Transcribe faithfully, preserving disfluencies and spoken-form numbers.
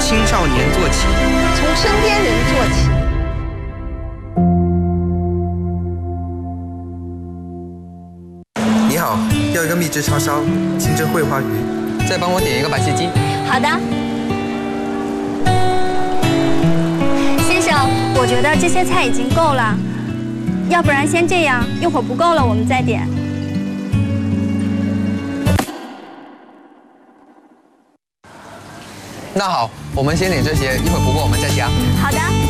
青少年做起， 从身边人做起。 你好，要一个秘制叉烧，清蒸桂花鱼， 再帮我点一个白切鸡。 好的。先生，我觉得这些菜已经够了，要不然先这样，一会儿不够了我们再点。 那好，我们先点这些，一会儿不够我们再加。 好的。